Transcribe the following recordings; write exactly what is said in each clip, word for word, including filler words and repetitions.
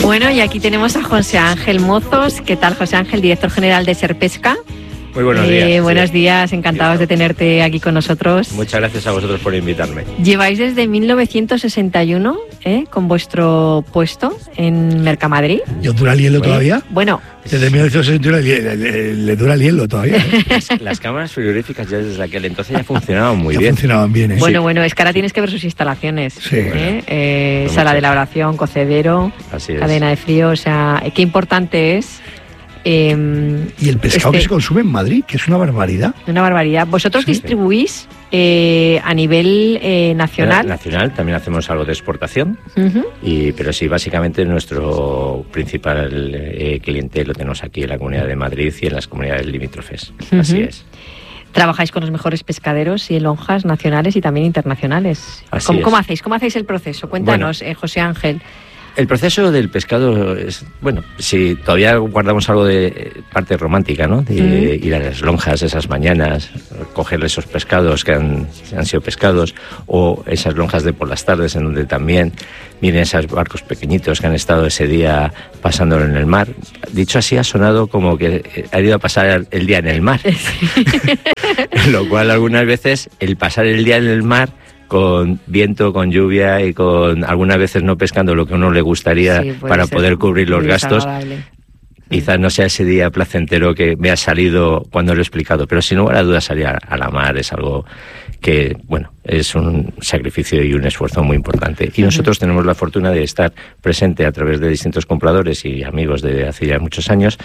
Bueno, y aquí tenemos a José Ángel Mozos. ¿Qué tal, José Ángel, director general de Serpesca? Muy buenos días. Eh, buenos sí. días, encantados de tenerte aquí con nosotros. Muchas gracias a vosotros por invitarme. Lleváis desde mil novecientos sesenta y uno ¿eh? con vuestro puesto en Mercamadrid. ¿Y os dura el hielo ¿Eh? todavía? Bueno. Desde mil novecientos sesenta y uno le, le, le, le dura el hielo todavía. ¿eh? Las, las cámaras frigoríficas ya desde aquel entonces ya funcionaban muy ya bien. funcionaban bien, ¿eh? Bueno, sí. bueno, es que ahora tienes que ver sus instalaciones. Sí. ¿eh? Bueno, eh, pues sala mucho. de elaboración, cocedero, Así es. cadena de frío, o sea, qué importante es. Eh, Y el pescado este, que se consume en Madrid, que es una barbaridad. Una barbaridad. ¿Vosotros Sí. distribuís eh, a nivel eh, nacional? Nacional, también hacemos algo de exportación, Uh-huh. y, pero sí, básicamente nuestro principal eh, cliente lo tenemos aquí en la Comunidad de Madrid y en las comunidades limítrofes. Ujú. Así es. Trabajáis con los mejores pescaderos y lonjas nacionales y también internacionales. Así ¿Cómo, es. ¿Cómo hacéis? ¿Cómo hacéis el proceso? Cuéntanos, eh, José Ángel. El proceso del pescado es, bueno, si todavía guardamos algo de eh, parte romántica, ¿no? De Mm. ir a las lonjas esas mañanas, coger esos pescados que han, han sido pescados, o esas lonjas de por las tardes en donde también vienen esos barcos pequeñitos que han estado ese día pasándolo en el mar. Dicho así, ha sonado como que ha ido a pasar el día en el mar. Lo cual algunas veces el pasar el día en el mar con viento, con lluvia y con algunas veces no pescando lo que a uno le gustaría Sí, puede para ser poder cubrir los muy gastos, desagradable. quizás no sea ese día placentero que me ha salido cuando lo he explicado, pero sin lugar a dudas salir a, a la mar es algo que, bueno, es un sacrificio y un esfuerzo muy importante. Y nosotros tenemos la fortuna de estar presente a través de distintos compradores y amigos de hace ya muchos años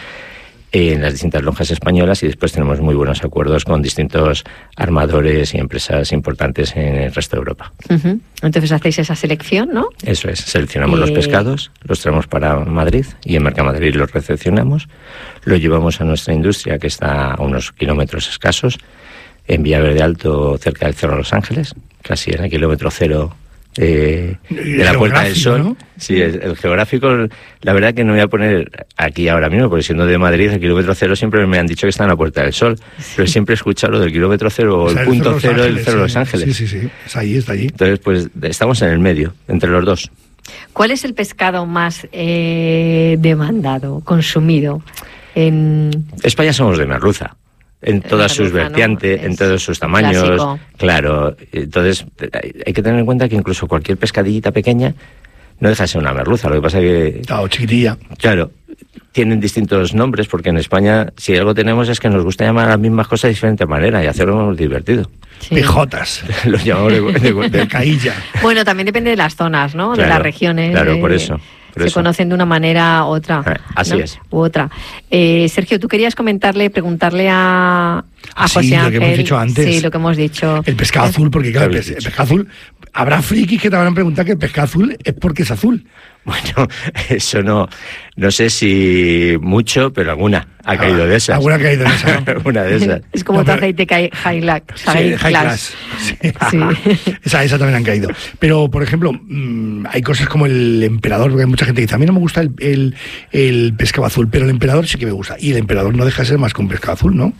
en las distintas lonjas españolas, y después tenemos muy buenos acuerdos con distintos armadores y empresas importantes en el resto de Europa. Uh-huh. Entonces hacéis esa selección, ¿no? Eso es, seleccionamos Eh... los pescados, los traemos para Madrid y en Mercamadrid los recepcionamos, los llevamos a nuestra industria que está a unos kilómetros escasos, en Villaverde Alto, cerca del Cerro de Los Ángeles, casi en el kilómetro cero Eh, de la Puerta del Sol, ¿no? Sí, el, el geográfico, la verdad que no voy a poner aquí ahora mismo, porque siendo de Madrid, el kilómetro cero siempre me han dicho que está en la Puerta del Sol, pero siempre he escuchado lo del kilómetro cero o O sea, el punto Cerro cero de Los del Cerro de Los Ángeles, Ángeles. Sí, sí, sí, está allí, está allí. Entonces, pues estamos en el medio, entre los dos. ¿Cuál es el pescado más eh, demandado, consumido en España somos de merluza, en todas sus merluza, ¿no? vertientes, Es en todos sus tamaños. clásico. Claro, entonces hay que tener en cuenta que incluso cualquier pescadillita pequeña no deja de ser una merluza. Lo que pasa es que, Claro, chiquitilla. claro, tienen distintos nombres, porque en España, si algo tenemos es que nos gusta llamar a las mismas cosas de diferente manera y hacerlo divertido. Sí. Pejotas. Lo llamamos de, de, de- De cailla. Bueno, también depende de las zonas, ¿no? de Claro, las regiones. claro, eh, por eso, por se eso. conocen de una manera u otra. Eh, así ¿no? es. U otra. Eh, Sergio, tú querías comentarle, preguntarle a, a Ah, sí, José lo Ángel. que hemos dicho antes. Sí, lo que hemos dicho. El pescado azul, porque claro, el, pes- el pescado azul, habrá frikis que te habrán preguntado que el pescado azul es porque es azul. Bueno, eso no, no sé si mucho, pero alguna ha caído de esas. Alguna ha caído de esas, ¿no? Una de esas. Es como No, tu pero- aceite high, high, la- Sí, high high class. class. Sí. Sí. esa, esa también han caído. Pero, por ejemplo, mmm, hay cosas como el emperador, porque hay mucha gente que dice, a mí no me gusta el, el, el pescado azul, pero el emperador sí que me gusta. Y el emperador no deja de ser más que un pescado azul, ¿no?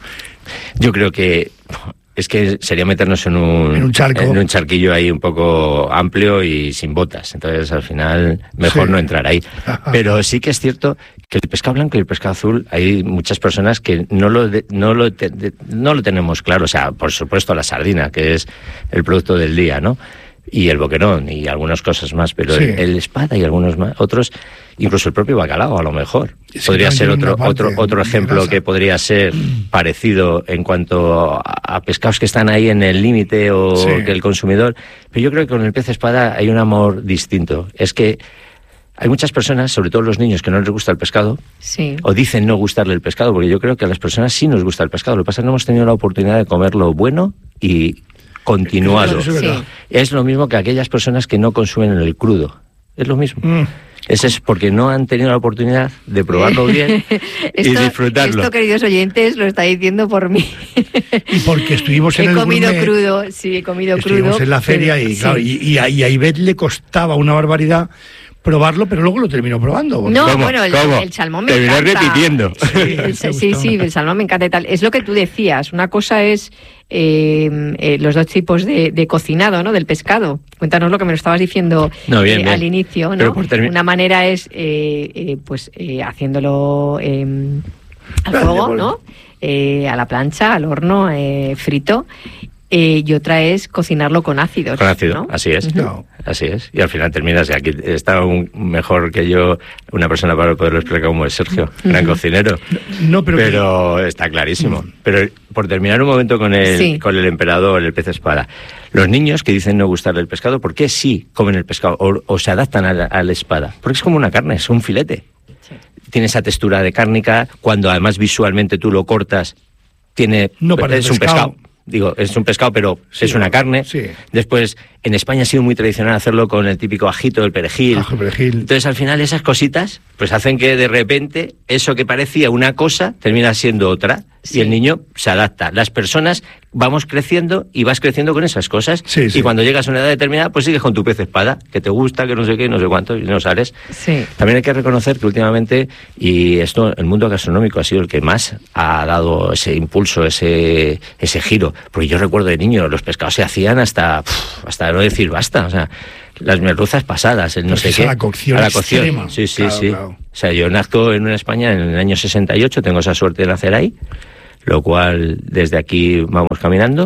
Yo creo que es que sería meternos en un, En un charco. en un charquillo ahí un poco amplio y sin botas. Entonces, al final, mejor Sí. no entrar ahí. Pero sí que es cierto que el pescado blanco y el pescado azul, hay muchas personas que no lo de- no lo te- de- no lo tenemos claro. O sea, por supuesto la sardina, que es el producto del día, ¿no? Y el boquerón y algunas cosas más, pero Sí. el, el espada y algunos más, otros, incluso el propio bacalao, a lo mejor. Sí, podría también ser tiene otro una parte otro otro de ejemplo grasa. que podría ser parecido en cuanto a, a pescados que están ahí en el límite o Sí. que el consumidor. Pero yo creo que con el pez espada hay un amor distinto. Es que hay muchas personas, sobre todo los niños, que no les gusta el pescado, Sí. o dicen no gustarle el pescado, porque yo creo que a las personas sí nos gusta el pescado. Lo que pasa es que no hemos tenido la oportunidad de comerlo bueno y continuado. Eso es verdad. Sí. Es lo mismo que aquellas personas que no consumen el crudo. Es lo mismo. Mm. Ese es porque no han tenido la oportunidad de probarlo bien y Esto, disfrutarlo. esto, queridos oyentes, lo está diciendo por mí. Y porque estuvimos en He el comido gourmet, crudo, sí, he comido estuvimos crudo. en la feria y, sí. claro, y, y a, y a Ivette le costaba una barbaridad probarlo, pero luego lo termino probando. No, ¿Cómo? bueno, el, ¿Cómo? el salmón me Terminó encanta. repitiendo. Sí, el- sí, sí, el salmón me encanta y tal. Es lo que tú decías. Una cosa es eh, eh, los dos tipos de, de cocinado, ¿no? Del pescado. Cuéntanos lo que me lo estabas diciendo No, bien, eh, bien. al inicio, Pero ¿no? por termi- Una manera es, eh, eh, pues, eh, haciéndolo eh, al Grande, fuego, por- ¿no? Eh, a la plancha, al horno, eh, frito. Eh, y otra es cocinarlo con ácidos. Con ácido, ¿no? así es. Ujú. No. Así es. Y al final terminas, y aquí está un, mejor que yo, una persona para poderlo explicar como es Sergio, gran cocinero. No, pero, Pero, que- está clarísimo. Pero por terminar un momento con el, Sí. con el emperador, el pez espada. Los niños que dicen no gustarle el pescado, ¿por qué sí comen el pescado o, o se adaptan a la, a la espada? Porque es como una carne, es un filete. Sí. Tiene esa textura de cárnica, cuando además visualmente tú lo cortas, tiene No parece es un pescado. pescado. Digo, es un pescado, pero Sí, es una carne. sí. Después, en España ha sido muy tradicional hacerlo con el típico ajito, el perejil. Ajo, perejil. Entonces, al final, esas cositas, pues hacen que de repente eso que parecía una cosa termina siendo otra. Sí. Y el niño se adapta. Las personas vamos creciendo y vas creciendo con esas cosas. Sí, sí. Y cuando llegas a una edad determinada, pues sigues con tu pez espada, que te gusta, que no sé qué, no sé cuánto, y no sales. Sí. También hay que reconocer que últimamente, y esto, el mundo gastronómico ha sido el que más ha dado ese impulso, ese, ese giro. Porque yo recuerdo de niño, los pescados se hacían hasta, pf, hasta no decir basta. O sea, las merluzas pasadas, el no Porque sé es qué. a la cocción a la cocción. extrema. Sí, sí, Claro, sí. claro. O sea, yo nazco en una España en el año sesenta y ocho, tengo esa suerte de nacer ahí, lo cual desde aquí vamos caminando,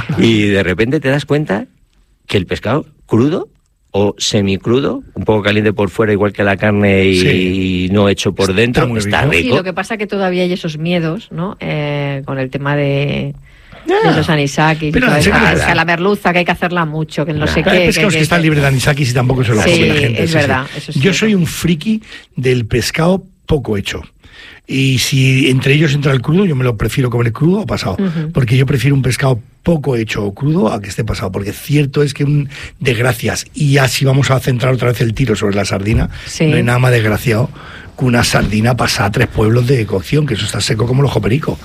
y de repente te das cuenta que el pescado crudo o semicrudo, un poco caliente por fuera igual que la carne y Sí. no hecho por Está dentro, muy está rico. rico. Sí, lo que pasa es que todavía hay esos miedos, ¿no? Eh, con el tema de, de los anisakis, y Pero toda esa- nada. que la merluza, que hay que hacerla mucho, que no Nada. sé Hay qué. pescados que, que- están que- libres de anisakis y tampoco se lo Sí, come la gente. es verdad, eso es Yo cierto. soy un friki del pescado poco hecho. Y si entre ellos entra el crudo, yo me lo prefiero comer crudo o pasado. Ujú. Porque yo prefiero un pescado poco hecho o crudo a que esté pasado. Porque cierto es que un desgracias, y ya si vamos a centrar otra vez el tiro sobre la sardina, Sí. no hay nada más desgraciado que una sardina pasada a tres pueblos de cocción, que eso está seco como el ojo perico.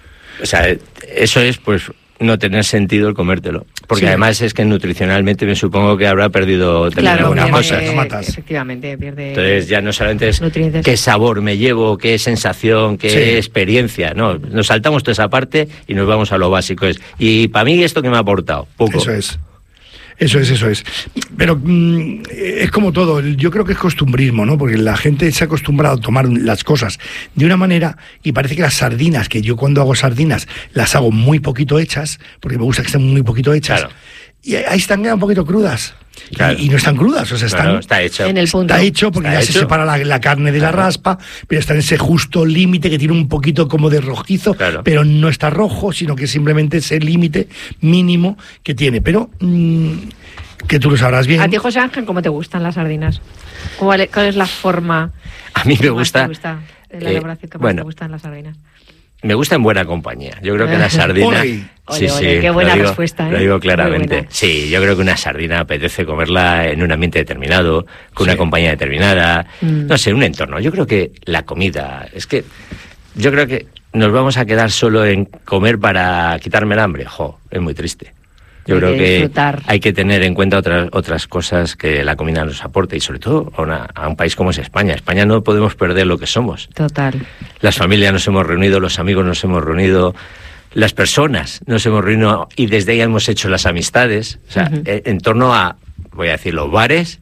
O sea, eso es pues no tener sentido el comértelo. Porque Sí. además es que nutricionalmente me supongo que habrá perdido Claro, Una determinadas masa, pierde- cosas. la matas. efectivamente, pierde... Entonces ya no solamente es nutrientes. qué sabor me llevo, qué sensación, qué Sí. experiencia, no, nos saltamos toda esa parte y nos vamos a lo básico. Es, y para mí esto que me ha aportado, poco. Eso es. Eso es, eso es. Pero mm, es como todo, yo creo que es costumbrismo, ¿no? Porque la gente se ha acostumbrado a tomar las cosas de una manera y parece que las sardinas, que yo cuando hago sardinas las hago muy poquito hechas, porque me gusta que estén muy poquito hechas, Claro. y ahí están quedan un poquito crudas. Claro. Y, y no están crudas, o sea, No, están... no, está hecho. En el punto. Está hecho porque Está ya se hecho. separa la, la carne de la Claro. raspa, pero está en ese justo límite que tiene un poquito como de rojizo, Claro. pero no está rojo, sino que simplemente ese límite mínimo que tiene. Pero mm, que tú lo sabrás bien. A ti, José Ángel, ¿cómo te gustan las sardinas? ¿Cuál es, cuál es la forma A mí me que más gusta, te gusta, de la eh, elaboración que más bueno, te gustan las sardinas? me gusta en buena compañía. Yo creo que la sardina... Ole. Ole, ole, qué buena lo digo, respuesta, ¿eh? Lo digo Muy claramente. buena. Sí, yo creo que una sardina apetece comerla en un ambiente determinado, con Sí. una compañía determinada, Mm. no sé, un entorno. Yo creo que la comida, es que yo creo que nos vamos a quedar solo en comer para quitarme el hambre. Jo, es muy triste. Yo Hay creo que que disfrutar. hay que tener en cuenta otras otras cosas que la comida nos aporta y sobre todo a, una- a un país como es España. España no podemos perder lo que somos. Total. Las familias nos hemos reunido, los amigos nos hemos reunido, las personas nos hemos reunido y desde ahí hemos hecho las amistades, o sea, Ujú. eh, en torno a, voy a decir, los bares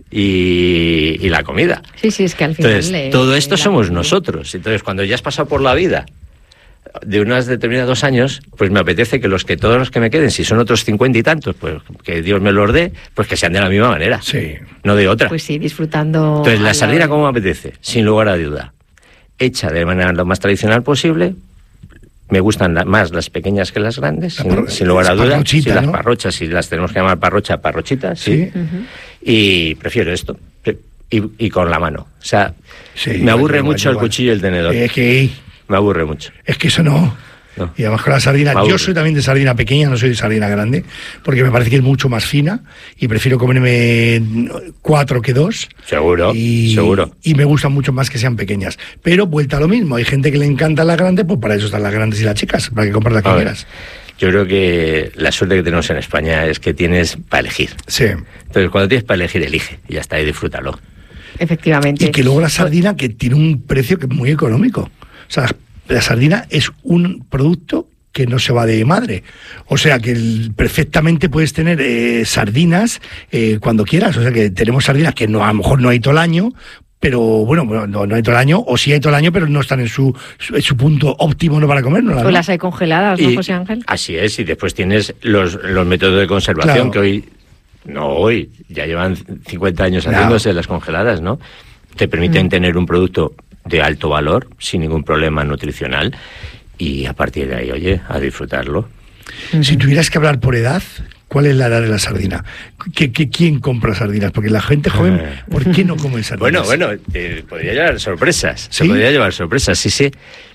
y, y la comida. Sí, sí, es que al final... Entonces, eh, todo esto la somos comida- nosotros. Entonces, cuando ya has pasado por la vida de unos determinados años, pues me apetece que los que todos los que me queden, si son otros cincuenta y tantos, pues que Dios me los dé, pues que sean de la misma manera, Sí. no de otra. Pues sí, disfrutando... Entonces, la al sardina, lado de- ¿cómo me apetece? Sin lugar a duda. Hecha de manera lo más tradicional posible. Me gustan la- más las pequeñas que las grandes, La sin, parro- sin lugar a es duda. parrochita, Sí, las ¿no? parrochas, si las tenemos que llamar parrocha, parrochitas, sí. Sí. Ujú. Y prefiero esto. Pre- Y, y con la mano. O sea, Sí, me aburre igual, mucho el igual. cuchillo y el tenedor. Es que, Me aburre mucho. es que eso no. No. Y además con la sardina, Me aburre. yo soy también de sardina pequeña, no soy de sardina grande, porque me parece que es mucho más fina y prefiero comerme cuatro que dos. Seguro, y, seguro. Y me gustan mucho más que sean pequeñas. Pero vuelta a lo mismo, hay gente que le encanta la grande, pues para eso están las grandes y las chicas, para que compres las que A ver, quieras. yo creo que la suerte que tenemos en España es que tienes para elegir. Sí. Entonces, cuando tienes para elegir, elige. Y ya está, y disfrútalo. Efectivamente. Y que luego la sardina, que tiene un precio que es muy económico. O sea, la sardina es un producto que no se va de madre. O sea, que el, perfectamente puedes tener eh, sardinas eh, cuando quieras. O sea, que tenemos sardinas que no, a lo mejor no hay todo el año, pero bueno, no, no hay todo el año, o sí hay todo el año, pero no están en su, su, en su punto óptimo no para comernos. Pues ¿no? Las hay congeladas, ¿no, y, José Ángel? Así es, y después tienes los, los métodos de conservación, claro, que hoy, no hoy, ya llevan cincuenta años claro. haciéndose las congeladas, ¿no? Te permiten mm. tener un producto de alto valor, sin ningún problema nutricional, y a partir de ahí, oye, a disfrutarlo. Mm-hmm. Si tuvieras que hablar por edad, ¿cuál es la edad de la sardina? ¿Qué, qué, ¿Quién compra sardinas? Porque la gente joven, ¿por qué no come sardinas? Bueno, bueno, eh, podría llevar sorpresas. ¿Sí? Se podría llevar sorpresas, sí, sí.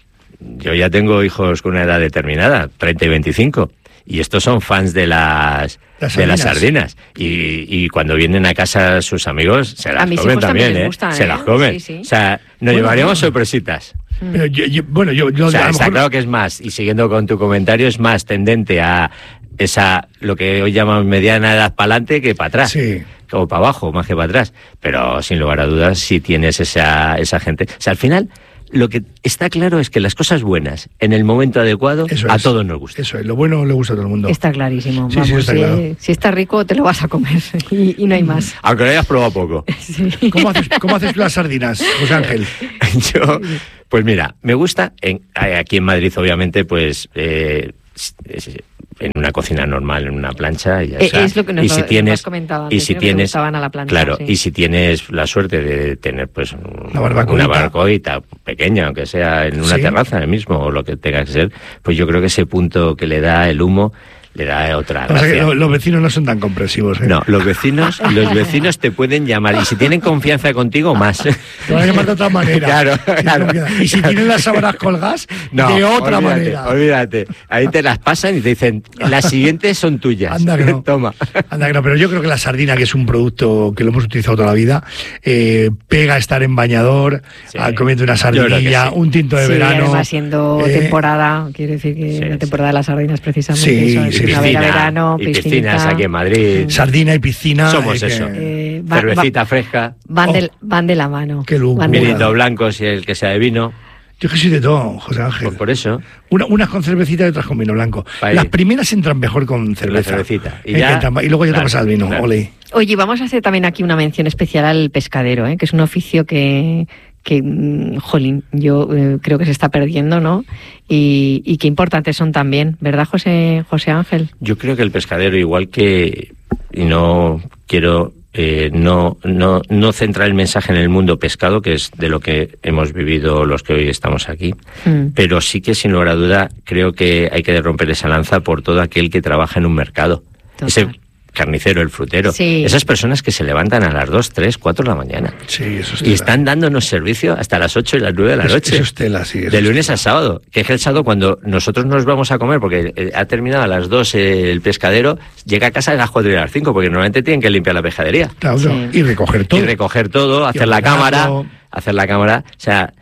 Yo ya tengo hijos con una edad determinada, treinta y veinticinco, y estos son fans de las, las de las sardinas. Y, y cuando vienen a casa sus amigos, se las comen también, también ¿eh? Gustan, se ¿eh? las comen. Sí, sí. O sea, nos bueno, llevaríamos bueno. sorpresitas. Pero yo, yo, bueno, yo, yo o sea, a lo está mejor... claro que es más, y siguiendo con tu comentario, es más tendente a esa, lo que hoy llamamos mediana edad para adelante que para atrás. Sí. O para abajo, más que para atrás. Pero sin lugar a dudas, si tienes esa, esa gente. O sea, al final, lo que está claro es que las cosas buenas, en el momento adecuado, eso a es. todos nos gusta. Eso es, lo bueno le gusta a todo el mundo. Está clarísimo. Sí, Vamos, sí, está si, claro. si está rico, te lo vas a comer y, y no hay más. Aunque lo hayas probado poco. Sí. ¿Cómo haces, cómo haces las sardinas, José Ángel? Yo, pues mira, me gusta, en, aquí en Madrid, obviamente, pues... Eh, en una cocina normal, en una plancha, y ya está. Es lo que nos, y si lo, tienes, has comentado antes, y si ¿no? tienes, a la plancha, claro, sí. y si tienes la suerte de tener pues una barbacoita, una barbacoita pequeña, aunque sea en una ¿sí? terraza, en el mismo, o lo que tenga que ser, pues yo creo que ese punto que le da el humo le da otra gracia. O sea que lo, los vecinos no son tan comprensivos, ¿eh? No, los vecinos, los vecinos te pueden llamar, y si tienen confianza contigo, más. Te van a llamar de otra manera. Claro, claro. Y si tienen las sábanas colgadas, no, de otra olvídate, manera. Olvídate, ahí te las pasan y te dicen, las siguientes son tuyas. Anda que no. Toma. Anda que no, pero yo creo que la sardina, que es un producto que lo hemos utilizado toda la vida, eh, pega estar en bañador, sí. comiendo una sardinilla, sí. un tinto de sí, verano. Además, siendo eh, temporada, quiere decir que sí, la temporada sí. de las sardinas precisamente sí, eso, es sí, primavera, piscina, verano, y piscinas aquí en Madrid. Sardina y piscina. Somos eh, eso. Eh, va, Cervecita va, fresca. Van, oh, de, van de la mano. Qué locura. Vinito blanco, si el que sea de vino. Yo que soy de todo, José Ángel. Pues por eso. Una, unas con cervecita y otras con vino blanco. Ahí. Las primeras entran mejor con cerveza. La cervecita. Y, eh, ya, entran, y luego ya claro, te pasas al vino. Claro. Ole. Oye, vamos a hacer también aquí una mención especial al pescadero, ¿eh? Que es un oficio que... que, jolín, yo eh, creo que se está perdiendo, ¿no? Y, y qué importantes son también, ¿verdad, José, José Ángel? Yo creo que el pescadero, igual que, y no quiero eh, no, no, no centrar el mensaje en el mundo pescado, que es de lo que hemos vivido los que hoy estamos aquí, mm. pero sí que, sin lugar a duda, creo que hay que romper esa lanza por todo aquel que trabaja en un mercado. Total. Ese carnicero, el frutero, sí. esas personas que se levantan a las dos, tres, cuatro de la mañana sí, eso es y están dándonos servicio hasta las ocho y las nueve de la es, noche. Eso es tela, sí, eso de lunes es tela. a sábado, que es el sábado cuando nosotros nos vamos a comer, porque eh, ha terminado a las dos eh, el pescadero, llega a casa a las cuatro y a las cinco, porque normalmente tienen que limpiar la pescadería. Claro, sí. Y recoger todo. Y recoger todo, hacer la cámara, hacer la cámara, o sea...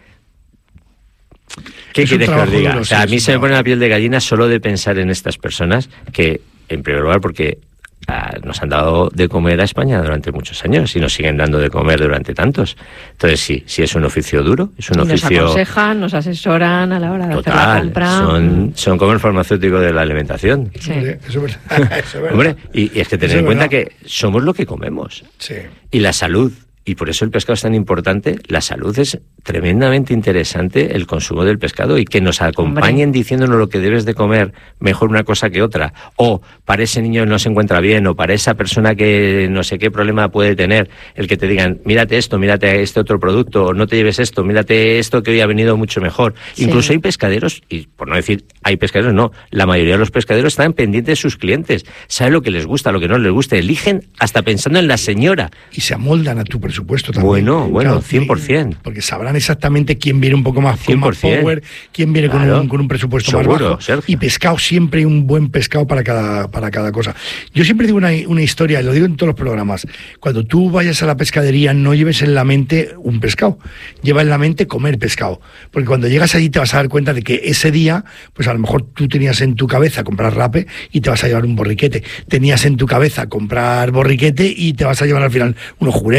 ¿Qué quieres que os diga? Duro, o sea, sí, a mí se me pone la piel de gallina solo de pensar en estas personas que, en primer lugar, porque ah, nos han dado de comer a España durante muchos años y nos siguen dando de comer durante tantos. Entonces, sí, sí es un oficio duro, es un y oficio... Nos aconsejan, nos asesoran a la hora de total, hacer la compra. Son, son como el farmacéutico de la alimentación. Sí. Hombre, eso es verdad. Eso es verdad. Hombre, y, y es que tener eso en cuenta verdad. que somos lo que comemos. Sí. Y la salud. Y por eso el pescado es tan importante. La salud es tremendamente interesante, el consumo del pescado, y que nos acompañen Hombre. diciéndonos lo que debes de comer, mejor una cosa que otra, o para ese niño no se encuentra bien, o para esa persona que no sé qué problema puede tener, el que te digan, mírate esto, mírate este otro producto, o no te lleves esto, mírate esto que hoy ha venido mucho mejor. Sí. Incluso hay pescaderos, y por no decir hay pescaderos, no, la mayoría de los pescaderos están pendientes de sus clientes, saben lo que les gusta, lo que no les gusta, eligen hasta pensando en la señora. Y se amoldan a tu presupuesto también. Bueno, bueno, claro, cien por ciento. Porque sabrán exactamente quién viene un poco más, con más power, quién viene claro. con, un, con un presupuesto Seguro, más bajo. Sergio. Y pescado, siempre hay un buen pescado para cada, para cada cosa. Yo siempre digo una, una historia, y lo digo en todos los programas. Cuando tú vayas a la pescadería, no lleves en la mente un pescado, lleva en la mente comer pescado. Porque cuando llegas allí te vas a dar cuenta de que ese día, pues a lo mejor tú tenías en tu cabeza comprar rape y te vas a llevar un borriquete. Tenías en tu cabeza comprar borriquete y te vas a llevar al final unos jureles.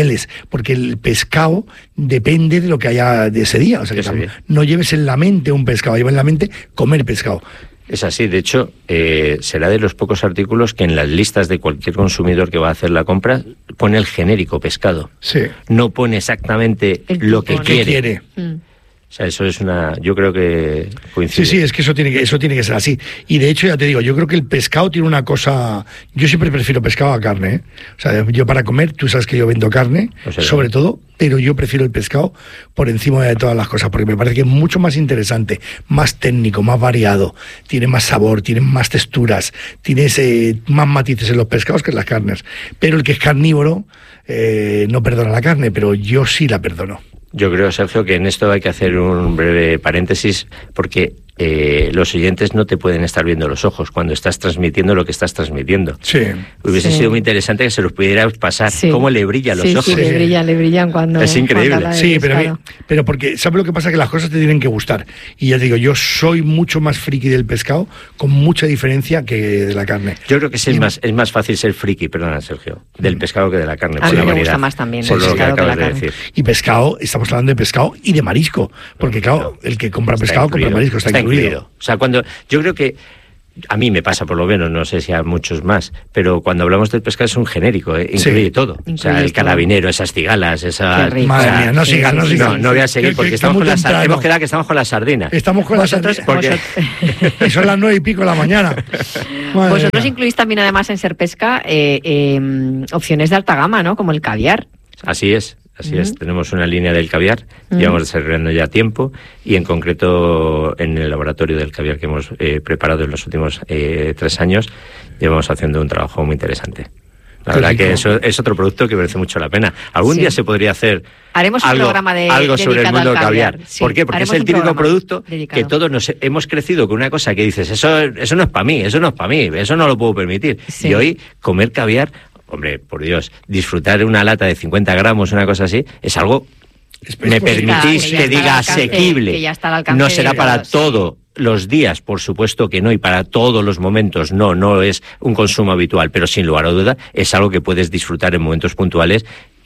porque el pescado depende de lo que haya de ese día. O sea, que tam- no lleves en la mente un pescado, lleva en la mente comer pescado. Es así, de hecho, eh, será de los pocos artículos que en las listas de cualquier consumidor que va a hacer la compra pone el genérico pescado. Sí. No pone exactamente El lo que tipo, ¿no? quiere. ¿Qué quiere? Mm. O sea, eso es una... Yo creo que coincide. Sí, sí, es que eso tiene que eso tiene que ser así. Y de hecho, ya te digo, yo creo que el pescado tiene una cosa... Yo siempre prefiero pescado a carne, ¿eh? O sea, yo para comer, tú sabes que yo vendo carne, O sea, sobre todo, pero yo prefiero el pescado por encima de todas las cosas, porque me parece que es mucho más interesante, más técnico, más variado, tiene más sabor, tiene más texturas, tiene ese, más matices en los pescados que en las carnes. Pero el que es carnívoro eh, no perdona la carne, pero yo sí la perdono. Yo creo, Sergio, que en esto hay que hacer un breve paréntesis, porque eh, los oyentes no te pueden estar viendo los ojos cuando estás transmitiendo lo que estás transmitiendo. Sí. Hubiese Sí. sido muy interesante que se los pudieras pasar. Sí. ¿Cómo le brillan los Sí, ojos? sí, le brillan, le brillan cuando... Es increíble. cuando habla de Sí, pero, a mí- pescado. pero porque, ¿sabes lo que pasa? Que las cosas te tienen que gustar. Y ya te digo, yo soy mucho más friki del pescado, con mucha diferencia que de la carne. Yo creo que es más, es más fácil ser friki, perdona, Sergio, del pescado que de la carne. A por mí la me variedad, gusta más también por el lo que pescado que acabas la de carne. decir. Y pescado, estamos hablando de pescado y de marisco. Porque claro, el que compra Está pescado compra incluido, marisco, está, incluido. O sea, cuando yo creo que a mí me pasa por lo menos, no sé si a muchos más, pero cuando hablamos del pescado es un genérico, ¿eh? Incluye Sí. todo. O sea, Incluye el todo. carabinero, esas cigalas, esas... Qué rico. Madre o sea, mía, no sí, sigas, no sí, sigas. No, no voy a seguir Que- porque que- estamos que con muy las, temprano. hemos quedado que estamos con las sardinas. Estamos con Vosotros, las Porque- vosotros- Son las nueve y pico de la mañana. Madre vosotros mía. incluís también, además, en Ser Pesca, eh, eh, opciones de alta gama, ¿no? Como el caviar. Así es, así es. Ujú. Tenemos una línea del caviar, Ujú. llevamos desarrollando ya tiempo y en concreto en el laboratorio del caviar que hemos eh, preparado en los últimos eh, tres años, llevamos haciendo un trabajo muy interesante. La Qué verdad rico. que eso es otro producto que merece mucho la pena. Algún Sí. día se podría hacer Haremos un algo, programa de- algo sobre el dedicado mundo al del caviar. caviar. Sí, ¿Por qué? Porque haremos es el un típico programa producto dedicado. que todos nos hemos crecido con una cosa que dices, eso, eso no es para mí, eso no es para mí, eso no lo puedo permitir. Sí. Y hoy comer caviar, hombre, por Dios, disfrutar de una lata de cincuenta gramos, una cosa así, es algo, Es- me es posible. permitís que ya que está diga al alcance, asequible. que ya está al alcance No de será para todos, sí. todo los días, por supuesto que no, y para todos los momentos no, no es un consumo habitual, pero sin lugar a duda es algo que puedes disfrutar en momentos puntuales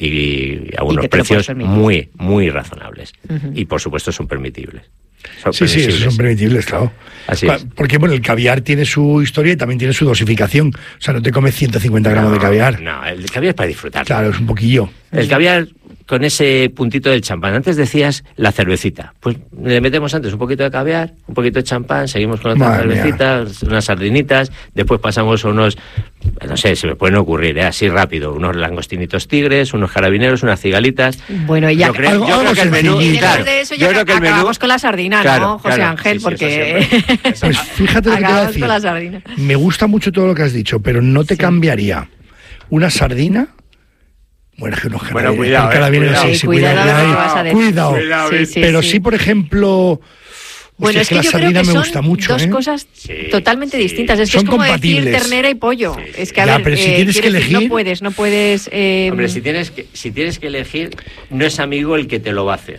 y a unos que te lo puedes precios permitir. muy, muy razonables. Ujú. Y por supuesto son permitibles. Son Sí, sí, esos permisibles. son permitibles, claro. Así Pa- es. Porque bueno, el caviar tiene su historia y también tiene su dosificación. O sea, no te comes ciento cincuenta gramos de caviar. No, el caviar es para disfrutar. Claro, es un poquillo. El caviar con ese puntito del champán. Antes decías la cervecita. Pues le metemos antes un poquito de caviar, un poquito de champán, seguimos con otra Madre mía. cervecita, unas sardinitas, después pasamos a unos, no sé, se me pueden ocurrir, ¿eh? Así rápido, unos langostinitos tigres, unos carabineros, unas cigalitas. Bueno, y ya Yo creo, Algo- yo algo creo que el menú... sencillito. y claro, después de eso yo ya creo que el menú... acabamos con la sardina, Claro, ¿no, José claro, Ángel? sí, sí, Porque eso siempre. Pues fíjate lo que te voy a acabamos decir. con la sardina. Me gusta mucho todo lo que has dicho, pero no te Sí. cambiaría una sardina. Bueno, es que unos Bueno, carabineros- cuidado, eh, carabineros, cuidado. sí, Sí, sí, cuidado cuidado, lo que cuidado. vas a decir. Cuidado. Cuidado, Sí, sí, pero sí. sí, por ejemplo, Bueno, hostia, es que la yo creo sardina que me son gusta mucho, dos ¿eh? cosas Sí, totalmente sí. distintas. Es que Son es como compatibles. decir ternera y pollo. Sí, sí. Es que, a Ya, ver, pero si eh, tienes que quiero decir, elegir- no puedes, no puedes... eh, Hombre, si tienes, que, si tienes que elegir, no es amigo el que te lo va a hacer.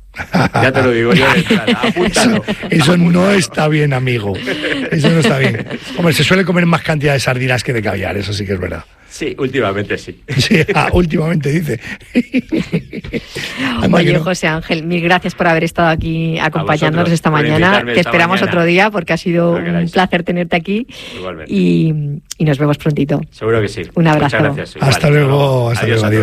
Ya te lo digo yo de entrada, Eso, apúntalo. eso no está bien, amigo. Eso no está bien. Hombre, se suele comer más cantidad de sardinas que de caviar, eso sí que es verdad. Sí, últimamente sí. Sí, ah, últimamente dice. Anda que Oye, no. José Ángel, mil gracias por haber estado aquí acompañándonos vosotros esta por mañana. invitarme Te esta esperamos mañana. otro día porque ha sido Lo que un queráis. placer tenerte aquí Igualmente. y, y nos vemos prontito. Seguro que sí. Un abrazo. Muchas gracias. Igual. Hasta luego, hasta Adiós luego, a adiós.